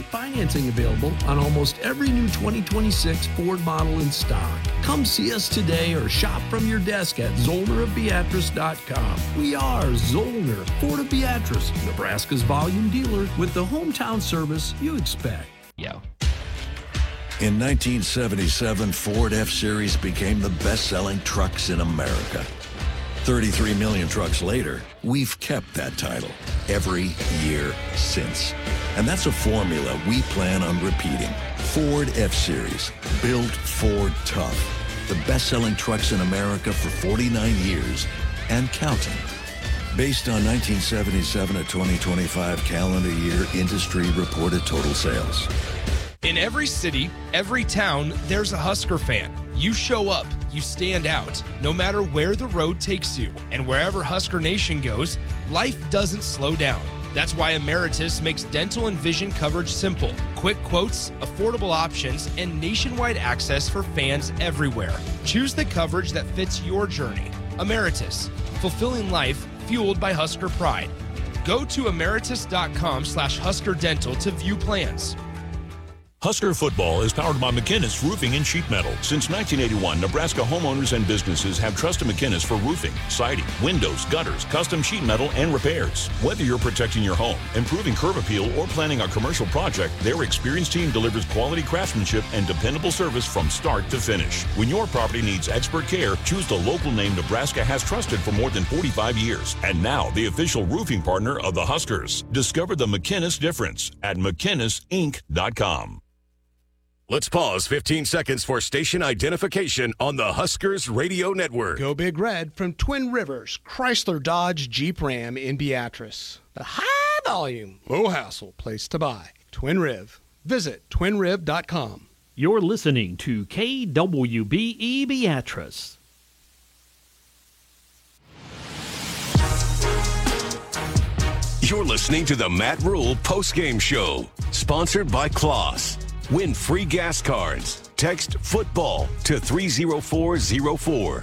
financing available on almost every new 2026 Ford model in stock. Come see us today or shop from your desk at ZollnerofBeatrice.com. We are Zollner Ford of Beatrice, Nebraska's volume dealer with the hometown service you expect. Yo. In 1977, Ford F-Series became the best-selling trucks in America. 33 million trucks later, we've kept that title every year since. And that's a formula we plan on repeating. Ford F-Series, built Ford tough. The best-selling trucks in America for 49 years and counting. Based on 1977 to 2025 calendar year industry reported total sales. In every city, every town, there's a Husker fan. You show up, you stand out, no matter where the road takes you. And wherever Husker Nation goes, life doesn't slow down. That's why Emeritus makes dental and vision coverage simple. Quick quotes, affordable options, and nationwide access for fans everywhere. Choose the coverage that fits your journey. Emeritus, fulfilling life fueled by Husker pride. Go to emeritus.com/Husker Dental to view plans. Husker football is powered by McInnis Roofing and Sheet Metal. Since 1981, Nebraska homeowners and businesses have trusted McInnis for roofing, siding, windows, gutters, custom sheet metal, and repairs. Whether you're protecting your home, improving curb appeal, or planning a commercial project, their experienced team delivers quality craftsmanship and dependable service from start to finish. When your property needs expert care, choose the local name Nebraska has trusted for more than 45 years. And now, the official roofing partner of the Huskers. Discover the McInnis difference at McInnisInc.com. Let's pause 15 seconds for station identification on the Huskers Radio Network. Go Big Red from Twin Rivers, Chrysler Dodge Jeep Ram in Beatrice. The high volume, low hassle place to buy. Twin Riv. Visit twinriv.com. You're listening to KWBE Beatrice. You're listening to the Matt Rule postgame show, sponsored by Kloss. Win free gas cards. Text football to 30404.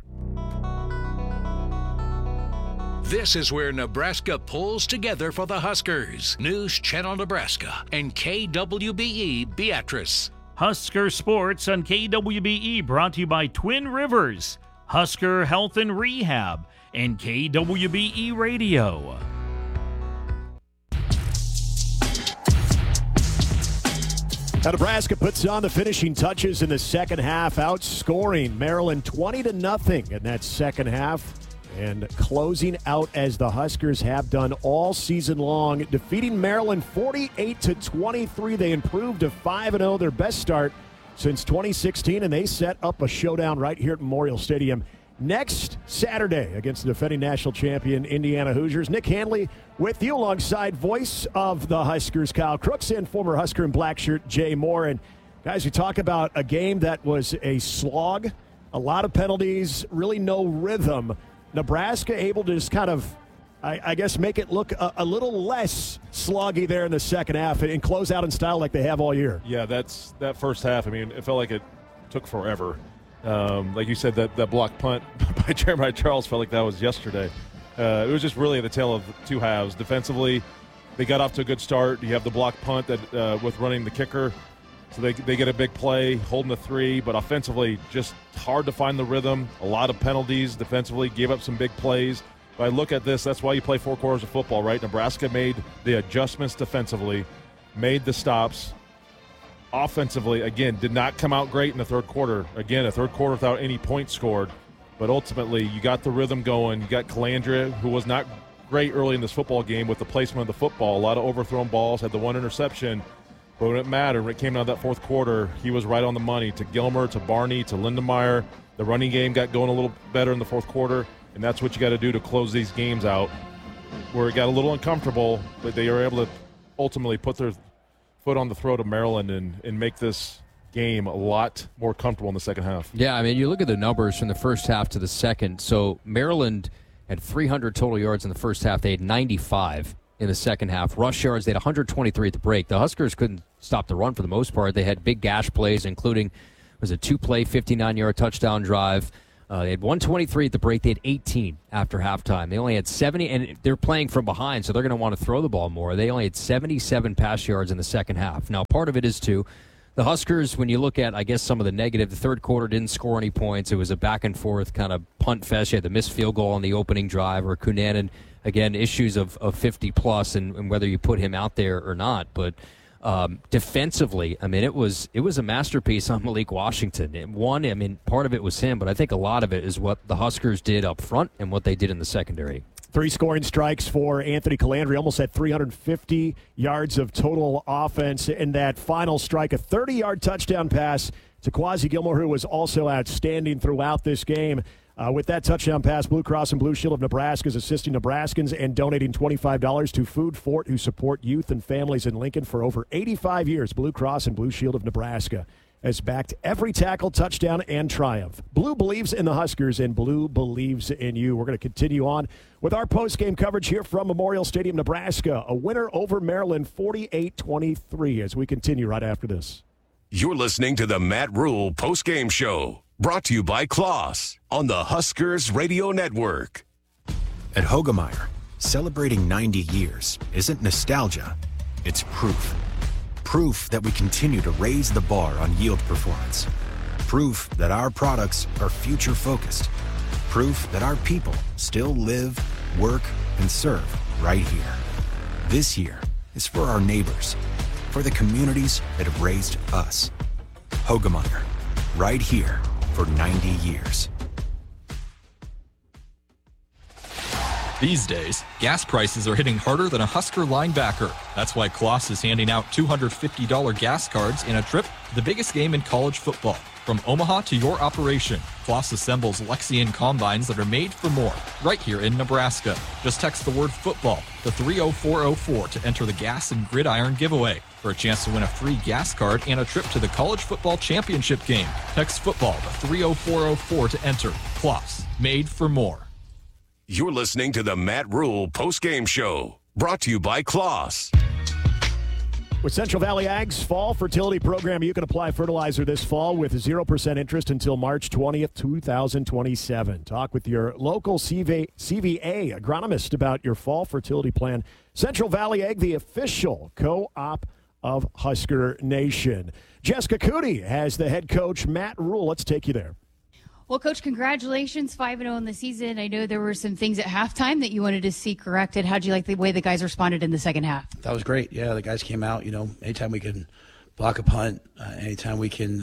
This is where Nebraska pulls together for the Huskers. News Channel Nebraska and KWBE Beatrice. Husker Sports on KWBE brought to you by Twin Rivers, Husker Health and Rehab, and KWBE Radio. Now Nebraska puts on the finishing touches in the second half, outscoring Maryland 20-0 in that second half, and closing out as the Huskers have done all season long, defeating Maryland 48-23. They improved to 5-0, their best start since 2016, and they set up a showdown right here at Memorial Stadium next Saturday against the defending national champion Indiana Hoosiers. Nick Hanley with you alongside voice of the Huskers, Kyle Crooks, and former Husker in black shirt, Jay Moore. And guys, we talk about a game that was a slog, a lot of penalties, really no rhythm. Nebraska able to just kind of, I guess, make it look a little less sloggy there in the second half and close out in style like they have all year. Yeah, that first half, I mean, it felt like it took forever. Like you said, that block punt by Jeremiah Charles felt like that was yesterday. It was just really the tale of two halves. Defensively, they got off to a good start. You have the block punt that with running the kicker, so they get a big play, holding the three. But offensively, just hard to find the rhythm. A lot of penalties defensively, gave up some big plays. But I look at this, that's why you play 4 quarters of football, right? Nebraska made the adjustments defensively, made the stops. Offensively, again, did not come out great in the third quarter. Again, a third quarter without any points scored. But ultimately, you got the rhythm going. You got Calandria, who was not great early in this football game with the placement of the football. A lot of overthrown balls, had the one interception. But when it mattered, when it came down to that fourth quarter, he was right on the money. To Gilmer, to Barney, to Lindemeyer. The running game got going a little better in the fourth quarter. And that's what you got to do to close these games out. Where it got a little uncomfortable, but they were able to ultimately put their foot on the throat of Maryland and make this game a lot more comfortable in the second half. Yeah, I mean, you look at the numbers from the first half to the second. So Maryland had 300 total yards in the first half. They had 95 in the second half. Rush yards, they had 123 at the break. The Huskers couldn't stop the run for the most part. They had big gash plays, including was a 2-play, 59-yard touchdown drive. They had 123 at the break. They had 18 after halftime. They only had 70, and they're playing from behind, so they're going to want to throw the ball more. They only had 77 pass yards in the second half. Now, part of it is, too, the Huskers, when you look at, I guess, some of the negative, the third quarter didn't score any points. It was a back-and-forth kind of punt fest. You had the missed field goal on the opening drive, or Cunanan, again, issues of 50-plus and whether you put him out there or not. But defensively, I mean, it was a masterpiece on Malik Washington. Part of it was him, but I think a lot of it is what the Huskers did up front and what they did in the secondary. 3 scoring strikes for Anthony Calandri, almost had 350 yards of total offense in that final strike, a 30-yard touchdown pass to Quasi Gilmore, who was also outstanding throughout this game. With that touchdown pass, Blue Cross and Blue Shield of Nebraska is assisting Nebraskans and donating $25 to Food Fort, who support youth and families in Lincoln for over 85 years. Blue Cross and Blue Shield of Nebraska has backed every tackle, touchdown, and triumph. Blue believes in the Huskers, and Blue believes in you. We're going to continue on with our post-game coverage here from Memorial Stadium, Nebraska. A winner over Maryland, 48-23, as we continue right after this. You're listening to the Matt Rule post-game show, brought to you by Kloss on the Huskers Radio Network. At Hoegemeyer, celebrating 90 years isn't nostalgia, it's proof. Proof that we continue to raise the bar on yield performance. Proof that our products are future-focused. Proof that our people still live, work, and serve right here. This year is for our neighbors, for the communities that have raised us. Hoegemeyer, right here for 90 years. These days, gas prices are hitting harder than a Husker linebacker. That's why Kloss is handing out $250 gas cards in a trip to the biggest game in college football. From Omaha to your operation, Kloss assembles Lexion combines that are made for more, right here in Nebraska. Just text the word football to 30404 to enter the Gas and Gridiron giveaway for a chance to win a free gas card and a trip to the college football championship game. Text football to 30404 to enter. Kloss, made for more. You're listening to the Matt Rule post-game show, brought to you by Kloss. With Central Valley Ag's Fall Fertility Program, you can apply fertilizer this fall with 0% interest until March 20th, 2027. Talk with your local CVA agronomist about your fall fertility plan. Central Valley Ag, the official co-op of Husker Nation. Jessica Coody has the head coach, Matt Rule. Let's take you there. Well, Coach, congratulations, 5-0 in the season. I know there were some things at halftime that you wanted to see corrected. How'd you like the way the guys responded in the second half? That was great. Yeah, the guys came out. Anytime we can block a punt, anytime we can,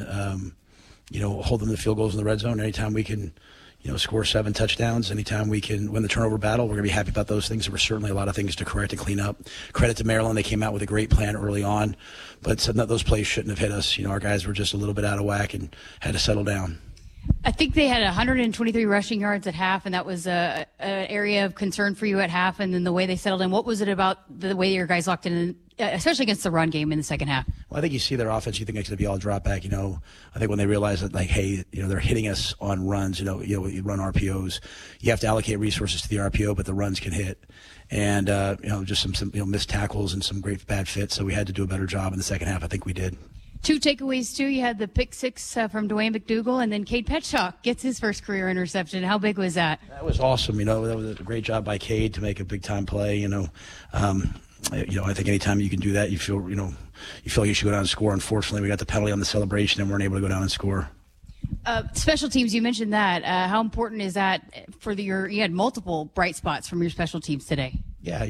hold them to field goals in the red zone, anytime we can, score 7 touchdowns, anytime we can win the turnover battle, we're going to be happy about those things. There were certainly a lot of things to correct and clean up. Credit to Maryland. They came out with a great plan early on, but some of those plays shouldn't have hit us. Our guys were just a little bit out of whack and had to settle down. I think they had 123 rushing yards at half, and that was an area of concern for you at half, and then the way they settled in. What was it about the way your guys locked in, especially against the run game in the second half? Well, I think you see their offense, you think it's going to be all drop back. I think when they realize that, they're hitting us on runs, you run RPOs. You have to allocate resources to the RPO, but the runs can hit. And, just some missed tackles and some great bad fits, so we had to do a better job in the second half. I think we did. 2 takeaways, too. You had the pick six from Dwayne McDougal, and then Cade Petschok gets his first career interception. How big was that? That was awesome. That was a great job by Cade to make a big-time play. I think anytime you can do that, you feel like you should go down and score. Unfortunately, we got the penalty on the celebration and weren't able to go down and score. Special teams, you mentioned that. How important is that for you had multiple bright spots from your special teams today? Yeah,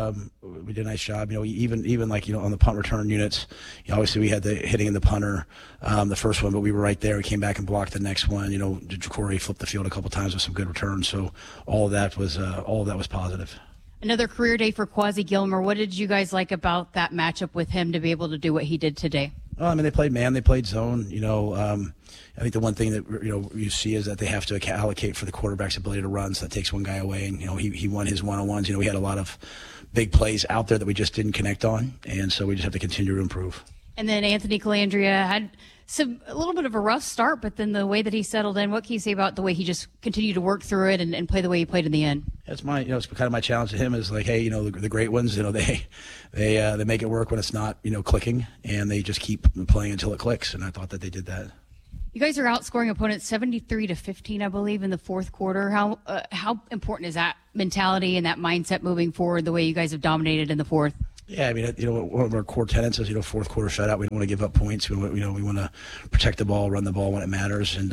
we did a nice job. Even on the punt return units, obviously we had the hitting in the punter, the first one, but we were right there. We came back and blocked the next one. Jacory flipped the field a couple times with some good returns. So all of that was positive. Another career day for Quasi Gilmore. What did you guys like about that matchup with him to be able to do what he did today? Well, they played man, they played zone. I think the one thing that you see is that they have to allocate for the quarterback's ability to run, so that takes one guy away. And he won his one-on-ones. We had a lot of big plays out there that we just didn't connect on, and so we just have to continue to improve. And then Anthony Calandria had a little bit of a rough start, but then the way that he settled in. What can you say about the way he just continued to work through it and play the way he played in the end? That's it's kind of my challenge to him is the great ones, they make it work when it's not, clicking, and they just keep playing until it clicks. And I thought that they did that. You guys are outscoring opponents 73-15, I believe, in the fourth quarter. How important is that mentality and that mindset moving forward, the way you guys have dominated in the fourth? Yeah, I mean, one of our core tenets is, fourth quarter shutout. We don't want to give up points. We want to protect the ball, run the ball when it matters, and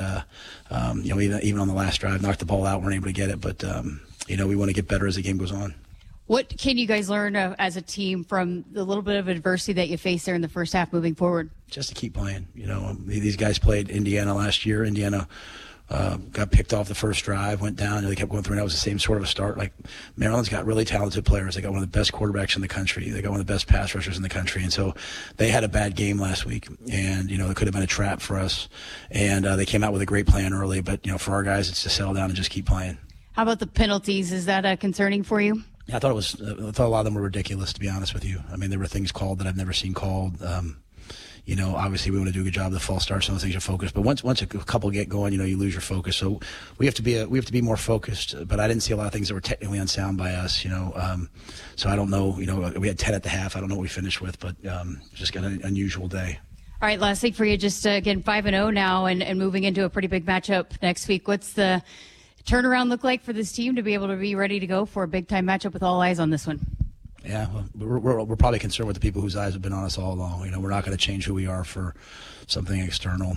even on the last drive, knock the ball out, weren't able to get it. But we want to get better as the game goes on. What can you guys learn as a team from the little bit of adversity that you faced there in the first half moving forward? Just to keep playing. These guys played Indiana last year. Indiana got picked off the first drive, went down, they kept going through, and that was the same sort of a start. Like, Maryland's got really talented players. They got one of the best quarterbacks in the country. They got one of the best pass rushers in the country. And so they had a bad game last week, and, it could have been a trap for us. And they came out with a great plan early, but, for our guys, it's to settle down and just keep playing. How about the penalties? Is that concerning for you? I thought a lot of them were ridiculous, to be honest with you. I mean, there were things called that I've never seen called. Obviously we want to do a good job of the false start. Some of the things are focused, but once a couple get going, you lose your focus. So we have to be more focused. But I didn't see a lot of things that were technically unsound by us. So I don't know. We had 10 at the half. I don't know what we finished with, but just got an unusual day. All right, last thing for you, just again 5-0 now, and moving into a pretty big matchup next week. What's the turnaround look like for this team to be able to be ready to go for a big time matchup with all eyes on this one? Yeah, well, we're probably concerned with the people whose eyes have been on us all along. We're not going to change who we are for something external.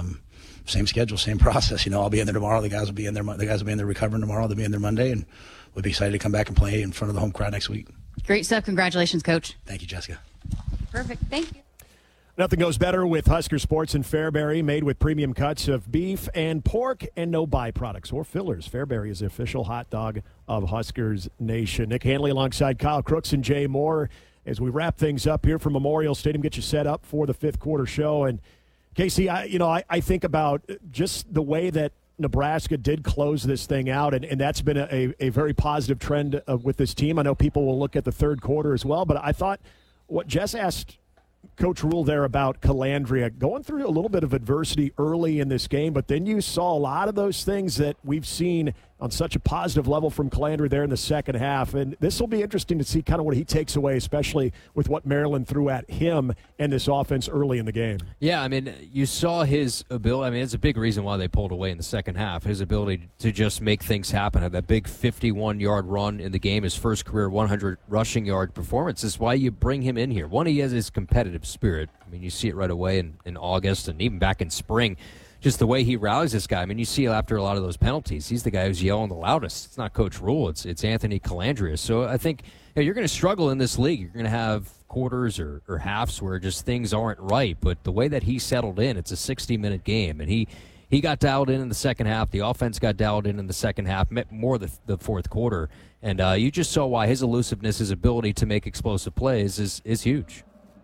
Same schedule, same process. I'll be in there tomorrow. The guys will be in there. The guys will be in there recovering tomorrow. They'll be in there Monday, and we'll be excited to come back and play in front of the home crowd next week. Great stuff. Congratulations, Coach. Thank you, Jessica. Perfect. Thank you. Nothing goes better with Husker Sports and Fairbury, made with premium cuts of beef and pork and no byproducts or fillers. Fairbury is the official hot dog of Huskers Nation. Nick Hanley alongside Kyle Crooks and Jay Moore as we wrap things up here from Memorial Stadium, get you set up for the fifth quarter show. And Casey, I think about just the way that Nebraska did close this thing out, and that's been a very positive trend with this team. I know people will look at the third quarter as well, but I thought what Jess asked Coach Rule there about Calandria, going through a little bit of adversity early in this game, but then you saw a lot of those things that we've seen on such a positive level from Calandria there in the second half. And this will be interesting to see kind of what he takes away, especially with what Maryland threw at him and this offense early in the game. Yeah, I mean, you saw his ability. I mean, it's a big reason why they pulled away in the second half, his ability to just make things happen. Had that big 51-yard run in the game, his first career 100 rushing yard performance. Is why you bring him in here. One, he has his competitive spirit. I mean, you see it right away in August and even back in spring. Just the way he rallies this guy. I mean, you see after a lot of those penalties, he's the guy who's yelling the loudest. It's not Coach Rule. It's Anthony Calandria. So I think you're going to struggle in this league. You're going to have quarters or halves where just things aren't right. But the way that he settled in, it's a 60-minute game. And he got dialed in the second half. The offense got dialed in the second half, more the fourth quarter. And you just saw why his elusiveness, his ability to make explosive plays is huge.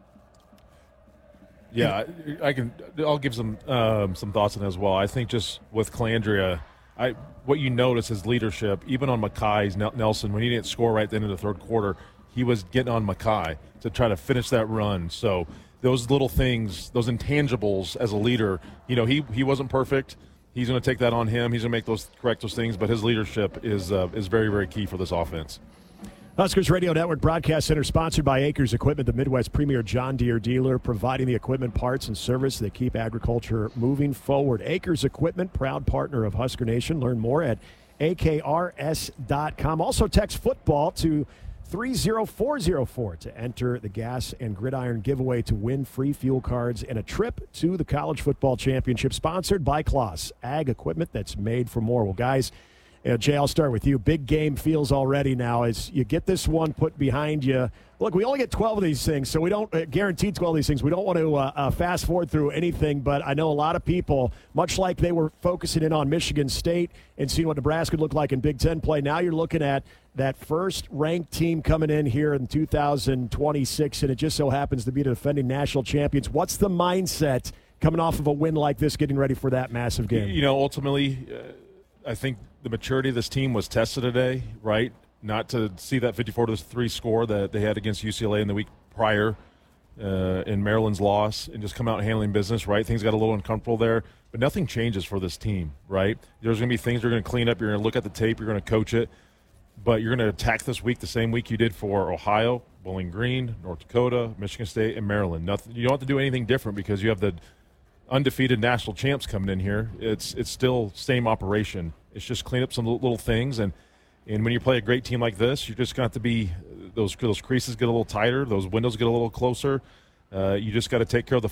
Yeah, I'll give some thoughts on it as well. I think just with Calandria, what you notice is leadership. Even on Mackay's Nelson, when he didn't score right at the end of the third quarter, he was getting on Mackay to try to finish that run. So those little things, those intangibles as a leader, he wasn't perfect. He's going to take that on him. He's going to correct those things. But his leadership is very, very key for this offense. Huskers Radio Network Broadcast Center, sponsored by Acres Equipment, the Midwest premier John Deere dealer, providing the equipment, parts, and service that keep agriculture moving forward. Acres Equipment, proud partner of Husker Nation. Learn more at akrs.com. Also, text football to 30404 to enter the Gas and Gridiron giveaway to win free fuel cards and a trip to the College Football Championship, sponsored by Kloss, ag equipment that's made for more. Well, guys, Jay, I'll start with you. Big game feels already now as you get this one put behind you. Look, we only get 12 of these things, so we don't guarantee 12 of these things. We don't want to fast forward through anything, but I know a lot of people, much like they were focusing in on Michigan State and seeing what Nebraska looked like in Big Ten play, now you're looking at that first-ranked team coming in here in 2026, and it just so happens to be the defending national champions. What's the mindset coming off of a win like this, getting ready for that massive game? Ultimately, I think the maturity of this team was tested today, right? Not to see that 54-3 score that they had against UCLA in the week prior in Maryland's loss and just come out handling business, right? Things got a little uncomfortable there, but nothing changes for this team, right? There's going to be things you're going to clean up. You're going to look at the tape. You're going to coach it, but you're going to attack this week the same week you did for Ohio, Bowling Green, North Dakota, Michigan State, and Maryland. You don't have to do anything different because you have the undefeated national champs coming in here. It's still same operation. It's just clean up some little things, and when you play a great team like this, you just got to be those creases get a little tighter, those windows get a little closer. You just got to take care of the